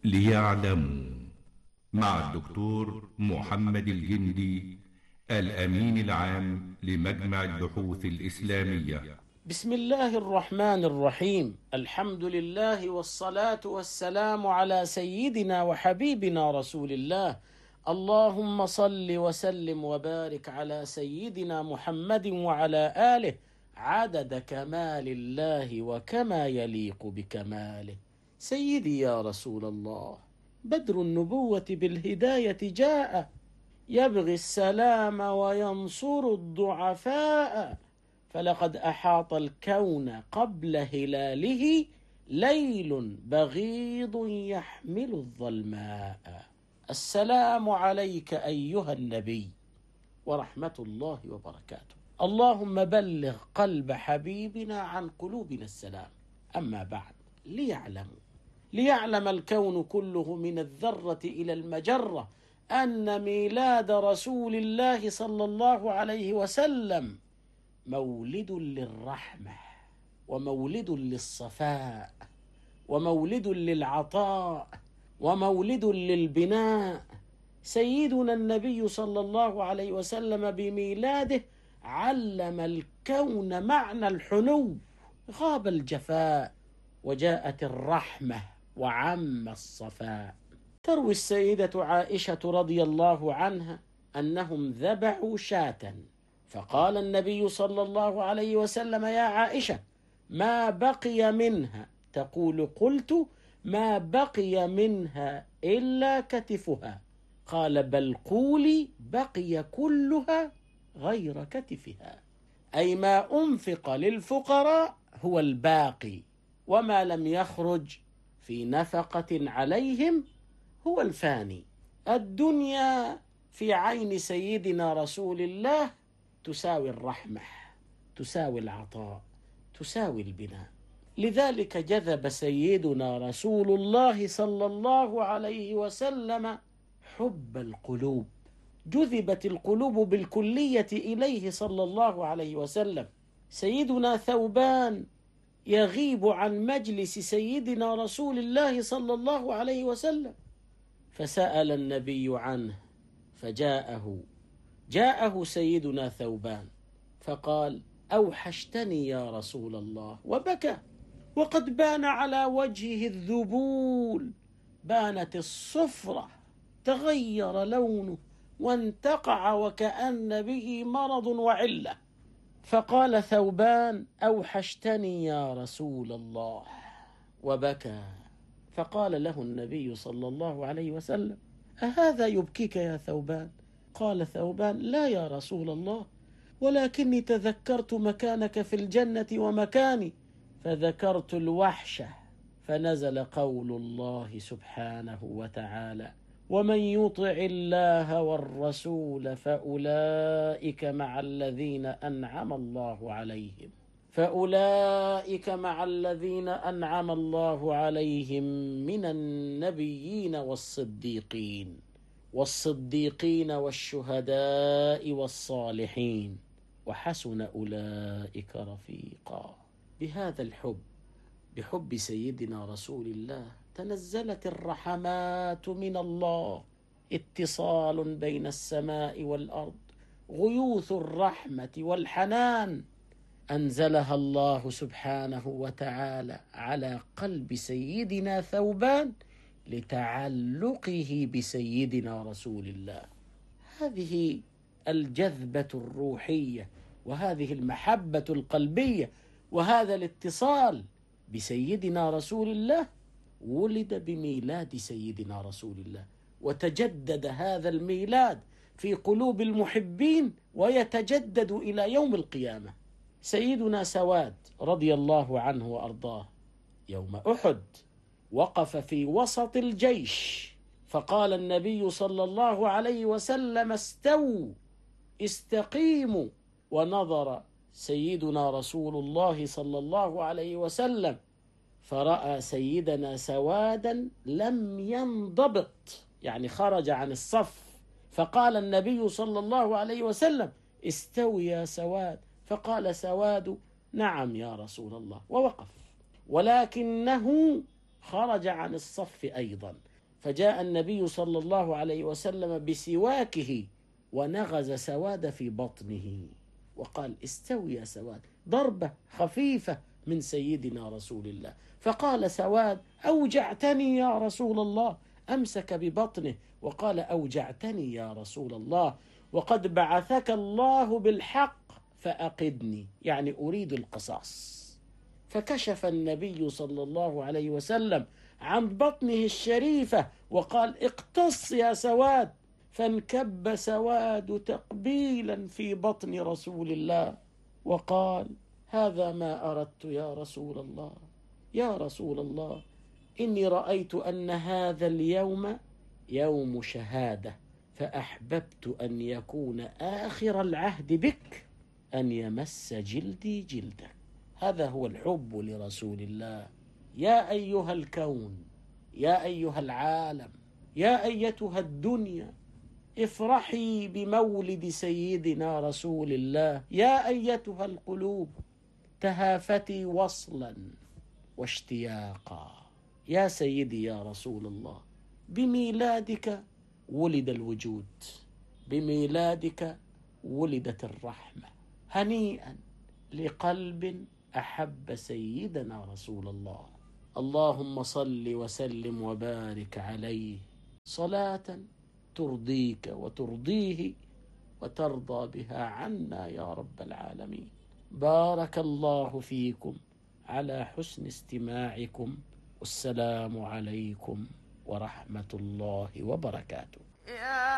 ليعلموا مع الدكتور محمد الجندي الأمين العام لمجمع البحوث الإسلامية. بسم الله الرحمن الرحيم. الحمد لله والصلاة والسلام على سيدنا وحبيبنا رسول الله. اللهم صل وسلم وبارك على سيدنا محمد وعلى آله عدد كمال الله وكما يليق بكماله. سيدي يا رسول الله، بدر النبوة بالهداية جاء، يبغي السلام وينصر الضعفاء، فلقد أحاط الكون قبل هلاله ليل بغيض يحمل الظلماء. السلام عليك أيها النبي ورحمة الله وبركاته. اللهم بلغ قلب حبيبنا عن قلوبنا السلام. أما بعد، ليعلم الكون كله من الذرة إلى المجرة أن ميلاد رسول الله صلى الله عليه وسلم مولد للرحمة، ومولد للصفاء، ومولد للعطاء، ومولد للبناء. سيدنا النبي صلى الله عليه وسلم بميلاده علم الكون معنى الحنو، غاب الجفاء وجاءت الرحمة وعم الصفاء. تروي السيدة عائشة رضي الله عنها أنهم ذبحوا شاة، فقال النبي صلى الله عليه وسلم: يا عائشة، ما بقي منها؟ تقول: قلت: ما بقي منها إلا كتفها. قال: بل قولي: بقي كلها غير كتفها، أي ما أنفق للفقراء هو الباقي، وما لم يخرج في نفقة عليهم هو الفاني. الدنيا في عين سيدنا رسول الله تساوي الرحمة، تساوي العطاء، تساوي البناء. لذلك جذب سيدنا رسول الله صلى الله عليه وسلم حب القلوب، جذبت القلوب بالكلية إليه صلى الله عليه وسلم. سيدنا ثوبان يغيب عن مجلس سيدنا رسول الله صلى الله عليه وسلم، فسأل النبي عنه جاءه سيدنا ثوبان فقال: أوحشتني يا رسول الله، وبكى، وقد بان على وجهه الذبول، بانت الصفرة، تغير لونه وانتقع وكأن به مرض وعلة. فقال ثوبان: أوحشتني يا رسول الله، وبكى. فقال له النبي صلى الله عليه وسلم: أهذا يبكيك يا ثوبان؟ قال ثوبان: لا يا رسول الله، ولكني تذكرت مكانك في الجنة ومكاني، فذكرت الوحشة، فنزل قول الله سبحانه وتعالى: ومن يطع الله والرسول فأولئك مع الذين أنعم الله عليهم، من النبيين والصديقين والشهداء والصالحين، وحسن أولئك رفيقا. بهذا الحب، بحب سيدنا رسول الله، تنزلت الرحمات من الله، اتصال بين السماء والأرض، غيوث الرحمة والحنان أنزلها الله سبحانه وتعالى على قلب سيدنا ثوبان لتعلقه بسيدنا رسول الله. هذه الجذبة الروحية، وهذه المحبة القلبية، وهذا الاتصال بسيدنا رسول الله ولد بميلاد سيدنا رسول الله، وتجدد هذا الميلاد في قلوب المحبين ويتجدد إلى يوم القيامة. سيدنا سواد رضي الله عنه وأرضاه يوم أحد وقف في وسط الجيش، فقال النبي صلى الله عليه وسلم: استووا، استقيموا. ونظر سيدنا رسول الله صلى الله عليه وسلم فرأى سيدنا سوادا لم ينضبط، يعني خرج عن الصف، فقال النبي صلى الله عليه وسلم: استو يا سواد. فقال سواد: نعم يا رسول الله، ووقف، ولكنه خرج عن الصف أيضا. فجاء النبي صلى الله عليه وسلم بسواكه ونغز سواد في بطنه وقال: استوي يا سواد، ضربة خفيفة من سيدنا رسول الله. فقال سواد: أوجعتني يا رسول الله. أمسك ببطنه وقال: أوجعتني يا رسول الله، وقد بعثك الله بالحق فأقدني، يعني أريد القصاص. فكشف النبي صلى الله عليه وسلم عن بطنه الشريفة وقال: اقتص يا سواد. فانكب سواد تقبيلا في بطن رسول الله وقال: هذا ما أردت يا رسول الله، يا رسول الله، إني رأيت أن هذا اليوم يوم شهادة، فأحببت أن يكون آخر العهد بك أن يمس جلدي جلدك. هذا هو الحب لرسول الله. يا أيها الكون، يا أيها العالم، يا أيتها الدنيا، افرحي بمولد سيدنا رسول الله. يا أيتها القلوب، تهافتي وصلا واشتياقا. يا سيدي يا رسول الله، بميلادك ولد الوجود، بميلادك ولدت الرحمة. هنيئا لقلب أحب سيدنا رسول الله. اللهم صل وسلم وبارك عليه صلاة ترضيك وترضيه وترضى بها عنا يا رب العالمين. بارك الله فيكم على حسن استماعكم، والسلام عليكم ورحمة الله وبركاته.